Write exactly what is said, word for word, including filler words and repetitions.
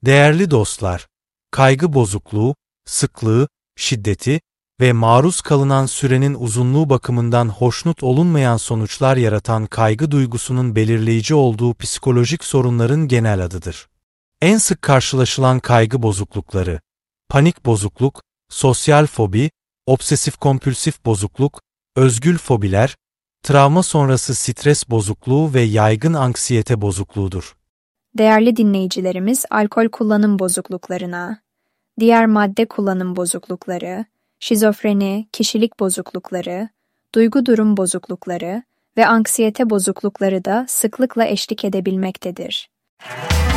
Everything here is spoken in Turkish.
Değerli dostlar, kaygı bozukluğu, sıklığı, şiddeti ve maruz kalınan sürenin uzunluğu bakımından hoşnut olunmayan sonuçlar yaratan kaygı duygusunun belirleyici olduğu psikolojik sorunların genel adıdır. En sık karşılaşılan kaygı bozuklukları: panik bozukluk, sosyal fobi, obsesif-kompülsif bozukluk, özgül fobiler, travma sonrası stres bozukluğu ve yaygın anksiyete bozukluğudur. Değerli dinleyicilerimiz, alkol kullanım bozukluklarına, diğer madde kullanım bozuklukları, şizofreni, kişilik bozuklukları, duygu durum bozuklukları ve anksiyete bozuklukları da sıklıkla eşlik edebilmektedir.